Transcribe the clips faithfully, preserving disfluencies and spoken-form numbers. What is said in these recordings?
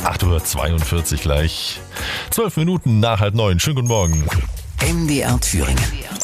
acht Uhr zweiundvierzig gleich. Zwölf Minuten nach halb neun. Schönen guten Morgen. M D R Thüringen.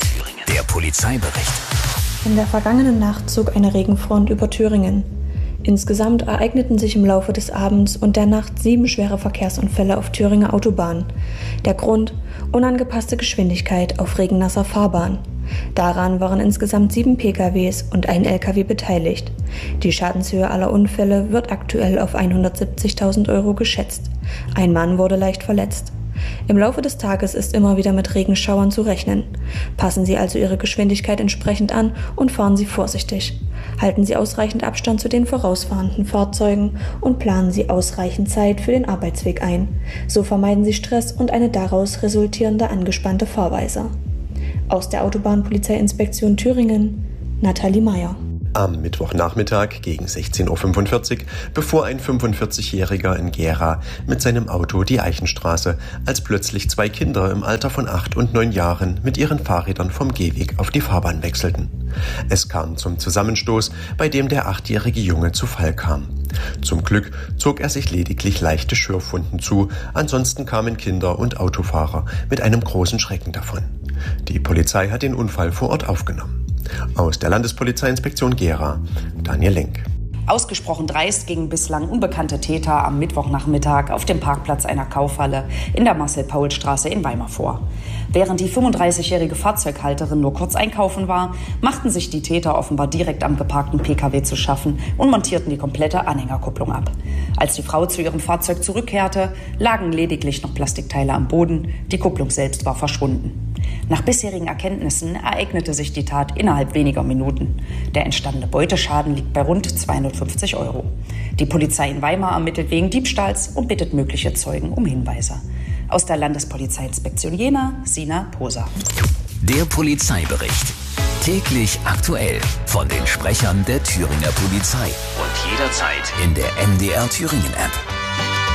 Der Polizeibericht. In der vergangenen Nacht zog eine Regenfront über Thüringen. Insgesamt ereigneten sich im Laufe des Abends und der Nacht sieben schwere Verkehrsunfälle auf Thüringer Autobahnen. Der Grund: unangepasste Geschwindigkeit auf regennasser Fahrbahn. Daran waren insgesamt sieben P K Ws und ein L K W beteiligt. Die Schadenshöhe aller Unfälle wird aktuell auf hundertsiebzigtausend Euro geschätzt. Ein Mann wurde leicht verletzt. Im Laufe des Tages ist immer wieder mit Regenschauern zu rechnen. Passen Sie also Ihre Geschwindigkeit entsprechend an und fahren Sie vorsichtig. Halten Sie ausreichend Abstand zu den vorausfahrenden Fahrzeugen und planen Sie ausreichend Zeit für den Arbeitsweg ein. So vermeiden Sie Stress und eine daraus resultierende angespannte Fahrweise. Aus der Autobahnpolizeiinspektion Thüringen, Nathalie Meyer. Am Mittwochnachmittag gegen sechzehn Uhr fünfundvierzig befuhr ein fünfundvierzigjähriger in Gera mit seinem Auto die Eichenstraße, als plötzlich zwei Kinder im Alter von acht und neun Jahren mit ihren Fahrrädern vom Gehweg auf die Fahrbahn wechselten. Es kam zum Zusammenstoß, bei dem der achtjährige Junge zu Fall kam. Zum Glück zog er sich lediglich leichte Schürfwunden zu, ansonsten kamen Kinder und Autofahrer mit einem großen Schrecken davon. Die Polizei hat den Unfall vor Ort aufgenommen. Aus der Landespolizeiinspektion Gera, Daniel Lenk. Ausgesprochen dreist gingen bislang unbekannte Täter am Mittwochnachmittag auf dem Parkplatz einer Kaufhalle in der Marcel-Paul-Straße in Weimar vor. Während die fünfunddreißigjährige Fahrzeughalterin nur kurz einkaufen war, machten sich die Täter offenbar direkt am geparkten P K W zu schaffen und montierten die komplette Anhängerkupplung ab. Als die Frau zu ihrem Fahrzeug zurückkehrte, lagen lediglich noch Plastikteile am Boden, die Kupplung selbst war verschwunden. Nach bisherigen Erkenntnissen ereignete sich die Tat innerhalb weniger Minuten. Der entstandene Beuteschaden liegt bei rund zweihundertfünfzig Euro. Die Polizei in Weimar ermittelt wegen Diebstahls und bittet mögliche Zeugen um Hinweise. Aus der Landespolizeiinspektion Jena, Sina Poser. Der Polizeibericht. Täglich aktuell von den Sprechern der Thüringer Polizei. Und jederzeit in der M D R Thüringen App.